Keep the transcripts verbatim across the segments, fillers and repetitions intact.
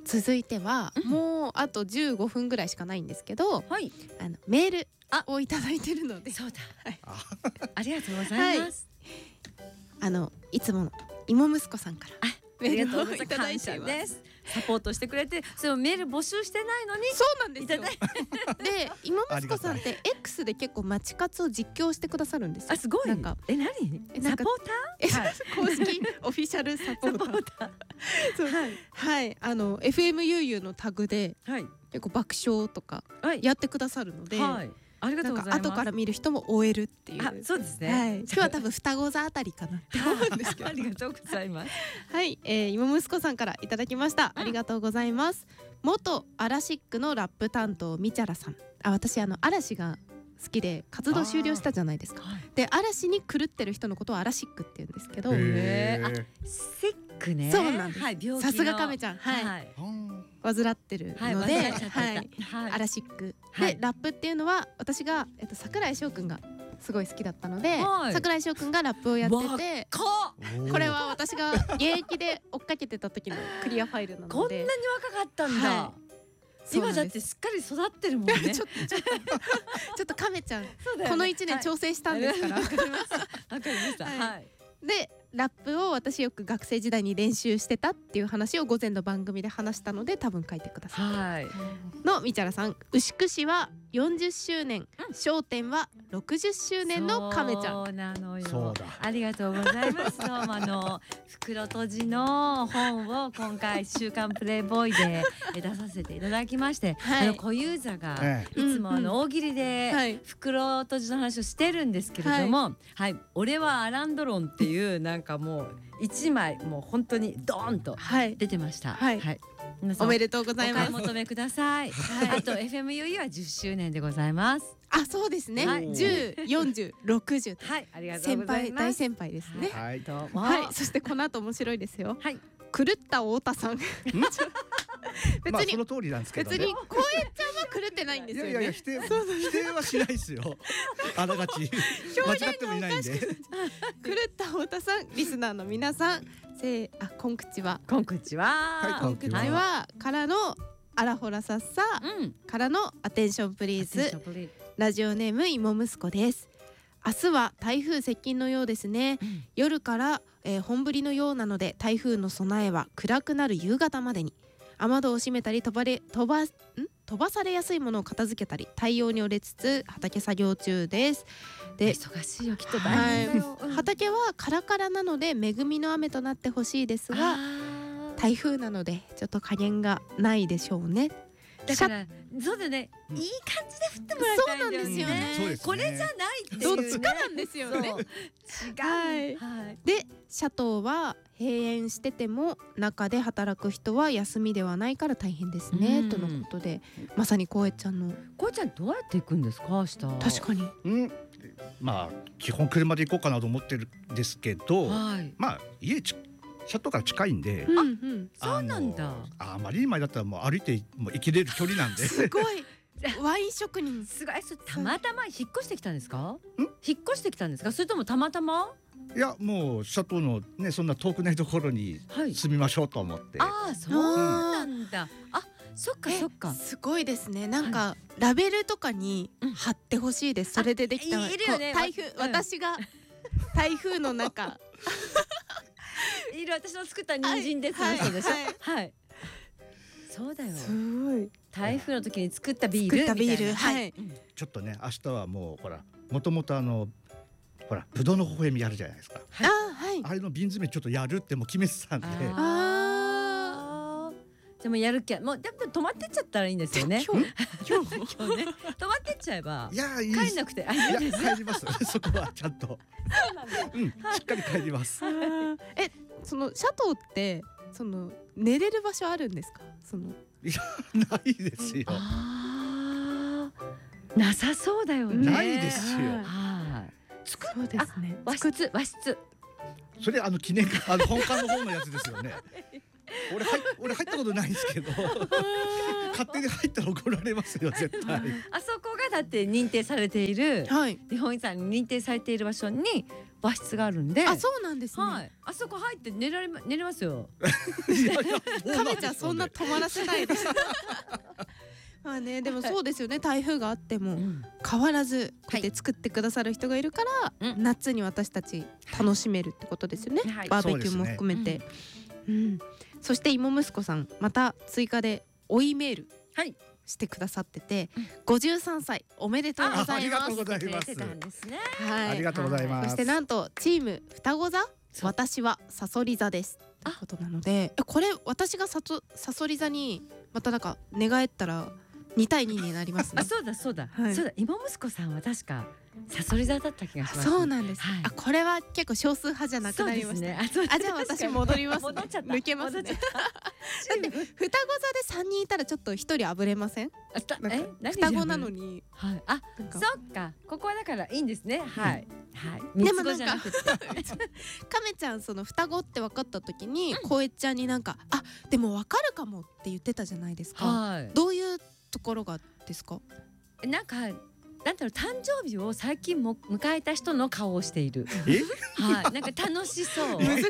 続いては、 うん、 もうあとじゅうごふんぐらいしかないんですけど、 はい、 あのメールをいただいてるので、 そうだ、 はい、 あ, ありがとうございます、 はい、あのいつもの芋息子さんからメールをいただいています。 サポートしてくれて、そのメール募集してないのに。 そうなんですよ。で、芋息子さんって X で結構マチ活を実況してくださるんですよ。 あ、すごい。 なんかえ、何？サポーター？はい、 公式オフィシャルサポーター。そう、はい、はい、あの エフエム ゆうゆうのタグで、はい、結構爆笑とかやってくださるので。はい、ありがとうございます。後から見る人も終えるっていう。 あ、そうですね。 はい、今日は多分双子座あたりかなって思うんですけど。 ありがとうございます。 はい、えー、芋息子さんからいただきました。ありがとうございます。元アラシックのラップ担当みちゃらさん。あ、私あの嵐が好きで活動終了したじゃないですか。で、嵐に狂ってる人のことをアラシックって言うんですけど。 へー、あ、シックね。 そうなんです。 はい、病気の。 さすが亀ちゃん。はい。はい、患ってるので、はい、アラシックでラップっていうのは私が、えっと、桜井翔くんがすごい好きだったので、はい、桜井翔くんがラップをやってて、これは私が現役で追っかけてた時のクリアファイルなので。 こんなに若かったんだ、はい、今だってすっかり育ってるもんね。ちょっとちょっとちょっと亀ちゃん、ね、このいちねん調整したんですから。わ、はい、かりました。わかりました。はい。で、ラップを私よく学生時代に練習してたっていう話を午前の番組で話したので、多分書いてください。はい。のみちゃらさん、牛久市はよんじゅっしゅうねん、笑点はろくじゅっしゅうねんの亀ちゃん。 そうなのよ。そうだ。ありがとうございます。どうもあの袋閉じの本を今回週刊プレイボーイで出させていただきまして、はい、あの小遊三がいつもあの大喜利で袋閉じの話をしてるんですけれども、はい、はい、俺はアランドロンっていうなんかもう一枚もう本当にドーンと出てました。はい。はい、 おめでとうございます。 お買い求めください。はい、あと エフエムユーユー はじゅっしゅうねんでございます。 あ、そうですね。はい、じゅう、よんじゅう、ろくじゅう。 はい、ありがとうございます。 先輩、大先輩ですね。 はい、どうも。 はい、そしてこの後面白いですよ。はい。狂った太田さん。 別にその通りなんですけどね。 別にこうやっちゃんは狂ってないんですよね。 いやいや否定否定はしないですよ。あながち間違ってもいないんで。狂った太田さん、リスナーの皆さん、せー、あ、こんくちは。 こんくちは。 こんくちはからのアラホラサッサからのアテンションプリーズ。ラジオネーム芋息子です。明日は台風接近のようですね。うん、夜から、えー、本降りのようなので、台風の備えは暗くなる夕方までに。雨戸を閉めたり飛ばれ飛ばん飛ばされやすいものを片付けたり、対応に折れつつ畑作業中です。で、 忙しいよきっと大変、 はい、畑はカラカラなので恵みの雨となってほしいですが、台風なのでちょっと加減がないでしょうね。 だからそうだね、いい感じで振ってもらいたいんだよね。そうなんですよね。これじゃないっていうね。 どっちかなんですよね。違う。はい。で、シャトーは閉園してても中で働く人は休みではないから大変ですね、とのことで、まさにこうえちゃんの。 こうえちゃんどうやって行くんですか、明日。 確かに。 うん。まあ基本車で行こうかなと思ってるんですけど、はい、まあ家ちシャトーから近いんで、 うんうん、そうなんだ。 あ、あまりに前だったらもう歩いてもう生きれる距離なんで。 すごい。ワイン職人すごい。それたまたま引っ越してきたんですか？引っ越してきたんですか？それともたまたま？ いや、もうシャトーのね、そんな遠くないところに住みましょうと思って。 はい、ああ、そうなんだ。うん、あ、そっかそっか。 すごいですね。なんか、はい、ラベルとかに貼ってほしいです。それでできた。 いるよね。 台風、うん、私が台風の中。 いる、私の作った人参です。はい、そうでしょ。はい。はい。そうだよ。 すごい。 台風の時に作ったビール。 作ったビール。はい。 ちょっとね、明日はもうほら、もともとあのほらブドウの微笑みやるじゃないですか。 あ、はい。 あれの瓶詰めちょっとやるってもう決めてたんで。 ああ。でもやる気はもうでも止まってっちゃったらいいんですよね。 今日今日今日ね、止まってっちゃえば。 いや、いい帰んなくて、あ、いや帰ります。そこはちゃんと。 そうなんだ。 うん、しっかり帰ります。 え、そのシャトーってその寝れる場所あるんですか？その。 いや、ないですよ。 ああ、なさそうだよね。 ないですよ。 はい。 作そうですね。 和室和室。 それあの記念館、あの本館の方のやつですよね。俺入俺入ったことないんですけど、勝手に入ったら怒られますよ絶対。 あそこがだって認定されている、はい、日本遺産に認定されている場所に和室があるんで。 あ、そうなんですね。 はい、あそこ入って寝られま寝れますよ。 亀ちゃんそんな止まらせないです。まあね、でもそうですよね。台風があっても変わらずこうやって作ってくださる人がいるから、夏に私たち楽しめるってことですよね。バーベキューも含めて。うん。そして芋息子さんまた追加で追いメールしてくださってて、ごじゅうさんさいおめでとうございます。 ありがとうございます。ありがとうございます。 そしてなんとチーム双子座、私はサソリ座ですということなので、これ私がサソリ座にまたなんか寝返ったらにたいにになりますね。 あ、そうだそうだ、はい、そうだ。芋息子さんは確かサソリ座だった気がします。 そうなんです、はい、あ、これは結構少数派じゃなくなりました。ね、あ, あじゃあ私戻りますね。 戻っちゃった。 抜けますね。だって双子座でさんにんいたらちょっとひとりあぶれません？ あたえ双子なのに、 はい、あ、そっか、ここはだからいいんですね。はい、はい。でもなんか亀ちゃんその双子って分かった時にこえちゃんになんか、あ、でも分かるかもって言ってたじゃないですか。はい、どういうところがですか？ なんかなんだろう、誕生日を最近も迎えた人の顔をしている。 え？ はい、なんか楽しそう。 難しい。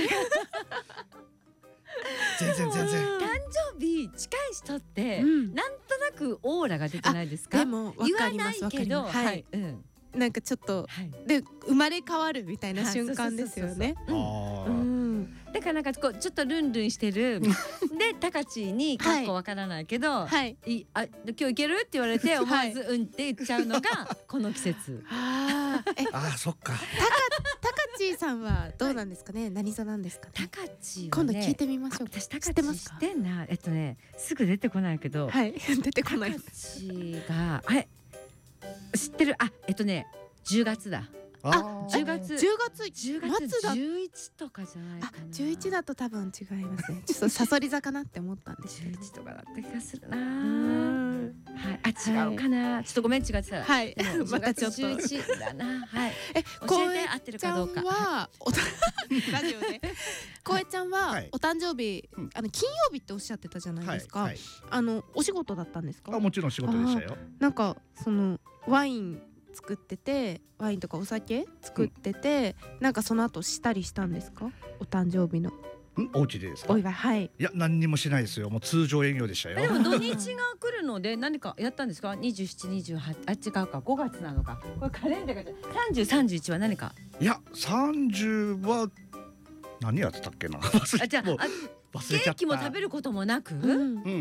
全然全然。 誕生日近い人って、うん、なんとなくオーラが出てないですか？ でも分かります。 言わないけど、はい、うん。 なんかちょっと、はい、で生まれ変わるみたいな瞬間ですよね。だからなんかこうちょっとルンルンしてるでタカチにかっこわからないけど、はい、いあ今日行けるって言われて思わずうんって言っちゃうのがこの季節。 ああ、え、 あ、そっか。 タカチさんはどうなんですかね。何座なんですかね。 タカチ今度聞いてみましょう。 私タカチ知ってんな。えっとねすぐ出てこないけど、 はい、出てこない。 タカチがあれ知ってる。あ、えっとねじゅうがつだ。あ、じゅうがつ、 じゅうがつ、 じゅうがつじゅういちとかじゃないかな。 じゅういちだと多分違いますね。ちょっとサソリ座かなって思ったんです。 じゅういちとかだった気がするな。はい、あ、違うかな。ちょっとごめん違ってたら。はい、またちょっとじゅういちだな。はい。え、教えて合ってるかどうか。 はラジオで。こえちゃんはお誕生日、あの金曜日っておっしゃってたじゃないですか。あのお仕事だったんですか？ あ、もちろん仕事でしたよ。 なんかそのワイン作ってて、ワインとかお酒作ってて、うん、なんかその後したりしたんですか？お誕生日の。 ん、お家でですか？ お祝い、はい。 いや、何にもしないですよ。もう通常営業でしたよ。 でも土日が来るので何かやったんですか？にじゅうしち、にじゅうはち、あ、違うか、ごがつなのか。これカレンダーがさんじゅう、さんじゅういちは何か？ いや、さんじゅうは何やってたっけな。 あ、じゃあ。ケーキも食べることもなく、 うん、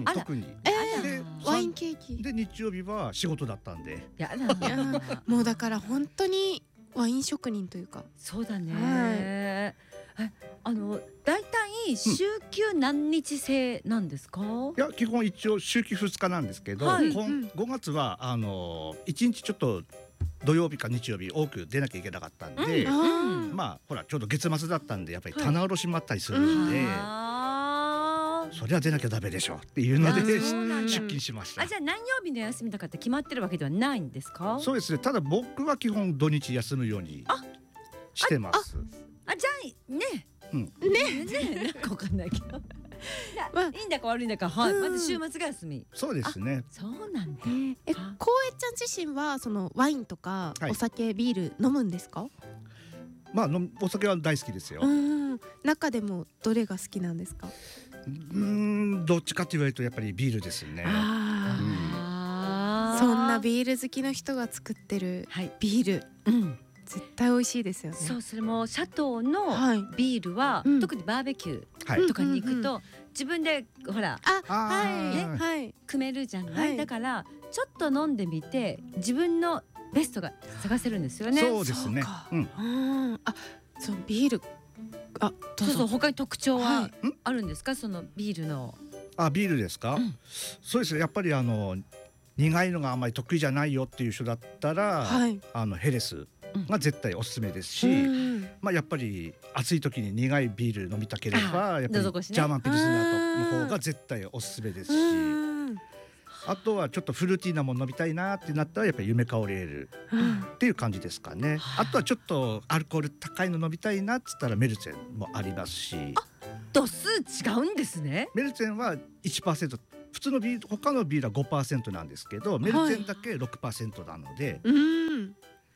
特に。 えー、ワインケーキで日曜日は仕事だったんで。 やだ。 もうだから本当にワイン職人というか。 そうだね。あのだいたい週休何日制なんですか？ いや、基本一応週休ふつかなんですけど、ごがつはあのいちにちちょっと土曜日か日曜日多く出なきゃいけなかったんで、まあほらちょうど月末だったんでやっぱり棚卸しもあったりするんで。そりゃ出なきゃダメでしょっていうので出勤しました。 あ、じゃあ何曜日の休みとかって決まってるわけではないんですか？ そうですね。ただ僕は基本土日休むようにしてます。 あ、じゃあね、 うん、 ねね、なんかわかんないけどいいんだか悪いんだか、はい、まず週末が休み。 そうですね。 そうなんだ。 え、こうえちゃん自身はそのワインとかお酒、ビール飲むんですか？ まあお酒は大好きですよ。 中でもどれが好きなんですか？ うん、どっちかって言われるとやっぱりビールですね。 あ、うん、そんなビール好きの人が作ってるビール、はい、うん、絶対美味しいですよね。 そう、それもシャトーのビールは、はい、特にバーベキューとかに行くと、はい、自分でほら、 あ、はい、 はい、組めるじゃない、はい、だからちょっと飲んでみて自分のベストが探せるんですよね。 そうですね。 うん、あ、そう、ビール、あ、 そうそう、他に特徴はあるんですか？そのビールの。 あ、ビールですか？うん、そうですね。やっぱりあの苦いのがあんまり得意じゃないよっていう人だったら、はい、あのヘレスが絶対おすすめですし、うん、まあやっぱり暑い時に苦いビール飲みたければやっぱりジャーマンピルスナーの方が絶対おすすめですし。あとはちょっとフルーティーなもの飲みたいなってなったらやっぱり夢香りエールっていう感じですかね。あとはちょっとアルコール高いの飲みたいなっつったらメルツェンもありますし。 あ、度数違うんですね。 メルツェンは いちパーセント、普通のビール、他のビールは ごパーセント なんですけど、メルツェンだけ ろくパーセント なので、 うん、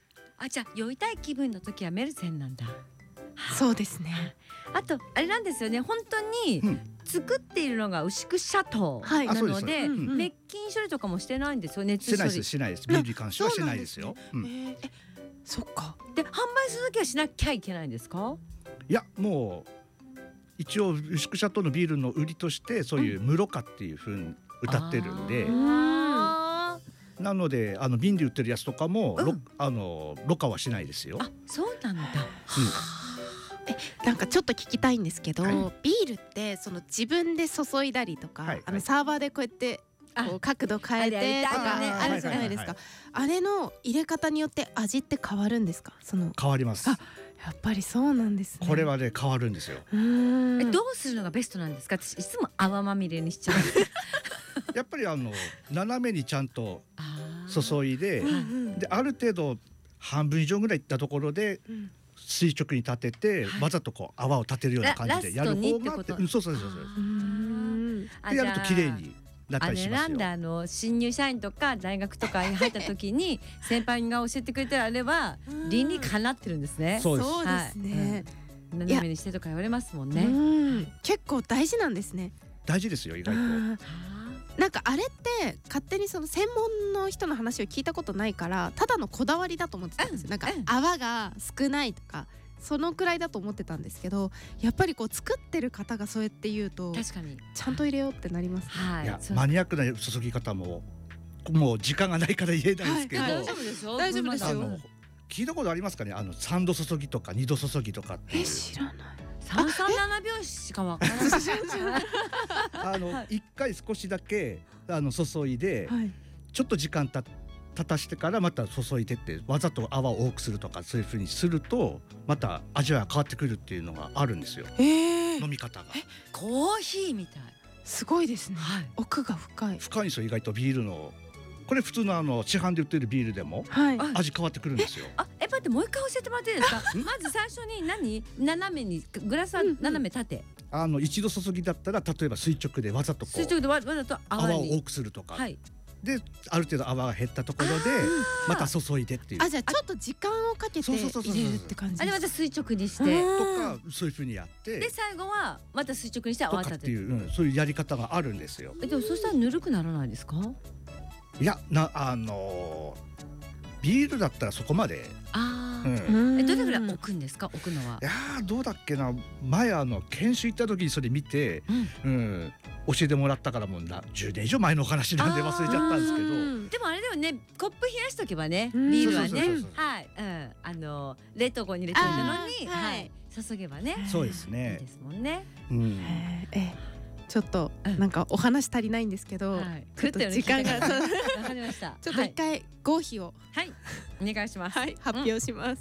あ、じゃあ酔いたい気分の時はメルセンなんだ。 そうですね。 あとあれなんですよね、本当に作っているのが牛久シャトーなので、滅菌処理とかもしてないんですよ。熱処理しないですしないです。ビールに関してはしないですよ。 そっか。 で販売する時はしなきゃいけないんですか？ いや、もう一応牛久シャトーのビールの売りとしてそういう室賀っていう風に歌ってるんで、なのであの瓶で売ってるやつとかも、うん、あのろ過はしないですよ。 あ、そうなんだ。うん、 え、なんかちょっと聞きたいんですけど、はい、ビールってその自分で注いだりとか、はい、あのサーバーでこうやってこう角度変えてとかあるじゃないですか。あれの入れ方によって味って変わるんですか？その変わります。 あ、やっぱりそうなんですね。 これはね変わるんですよ。 え、どうするのがベストなんですか？私いつも泡まみれにしちゃう。 やっぱりあの斜めにちゃんと注いで、である程度半分以上ぐらいいったところで垂直に立てて、わざとこう泡を立てるような感じでやる方が、そうそうそうそう。でやると綺麗になったりしますよ。 あれなんだ、あの新入社員とか大学とかに入った時に先輩が教えてくれてるあれは理にかなってるんですね。 そうですね。 斜めにしてとか言われますもんね。 結構大事なんですね。 大事ですよ、意外と。 なんかあれって勝手にその専門の人の話を聞いたことないから、ただのこだわりだと思ってたんですよ。なんか泡が少ないとかそのくらいだと思ってたんですけど、やっぱりこう作ってる方がそうやって言うと確かにちゃんと入れようってなりますね。 はい、 いやマニアックな注ぎ方ももう時間がないから言えないですけど、 大丈夫ですよ。 大丈夫ですよ。 聞いたことありますかね？あの三度注ぎとか二度注ぎとかっていう。 え、知らない。 三三七拍子しかわからない。 あの一回少しだけあの注いで、はい、ちょっと時間た立たしてからまた注いでってわざと泡を多くするとかそういう風にするとまた味は変わってくるっていうのがあるんですよ。 えー、 飲み方が。 コーヒーみたい。 すごいですね。はい、奥が深い。 深いんですよ、意外とビールの。これ普通のあの市販で売ってるビールでも味変わってくるんですよ。 あ、え、待って、もう一回教えてもらっていいですか？まず最初に何斜めにグラスは斜め縦。 あの一度注ぎだったら例えば垂直でわざとこう垂直でわざと泡を多くするとか。はい。である程度泡が減ったところでまた注いでっていう。 あ、じゃあちょっと時間をかけて入れるって感じ。 あれまた垂直にしてとかそういう風にやってで最後はまた垂直にして泡立てるっていう、そういうやり方があるんですよ。 え、でもそしたらぬるくならないですか？ いや、なあのー、ビールだったらそこまで。 ああ、うん、え、どれぐらい置くんですか？置くのは。 いやー、どうだっけな、前あの研修行った時にそれ見て、うん、うん、教えてもらったからもうなじゅうねん以上前のお話なんで忘れちゃったんですけど。 でもあれだよね、コップ冷やしとけばね、ビールはね、はい、うん、あの冷凍庫に入れといたのに、はい、注げばね。 そうですね。 いいですもんね。 うん。 え。ちょっとなんかお話足りないんですけど、ちょっと時間がわかりました。ちょっと一回合否をはいお願いします。 はい、発表します。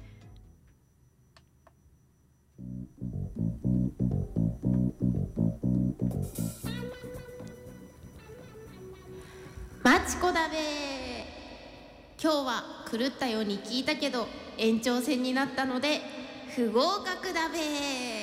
マチコだべ。今日は狂ったように聞いたけど延長戦になったので不合格だべ。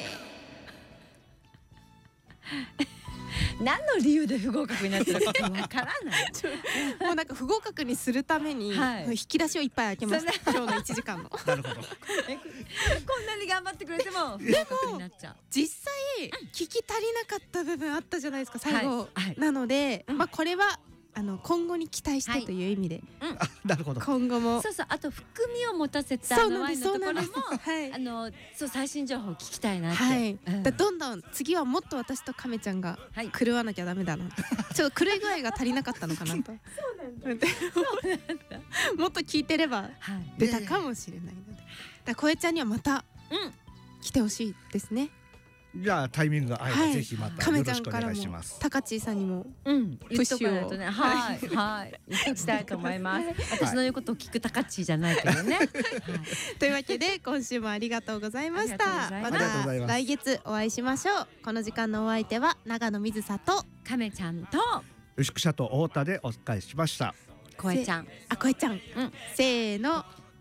何の理由で不合格になってるかわからない。 もうなんか不合格にするために引き出しをいっぱい開けました。今日のいちじかんの。 なるほど。こんなに頑張ってくれてもでも実際聞き足りなかった部分あったじゃないですか、最後。なのでまあこれはあの今後に期待してという意味で、 なるほど。 今後もそうそう、あと含みを持たせたワインのところもあのそう最新情報を聞きたいなって。はい。 どんどん次はもっと私と亀ちゃんが狂わなきゃダメだな。ちょっと狂い具合が足りなかったのかなと。そうなんだ。もっと聞いてれば出たかもしれないので、だこえちゃんにはまた来てほしいですね。 じゃあタイミングが合えばぜひまたよろしくお願いします。 タカチーさんにもプッシュをはいはい言っておきたいと思います。私の言うことを聞くタカチーじゃないけどね。 というわけで今週もありがとうございました。また来月お会いしましょう。この時間のお相手は長野水沙と亀ちゃんと牛久シャトー太田でお伝えしました。 こえちゃん、 あこえちゃん、せーの。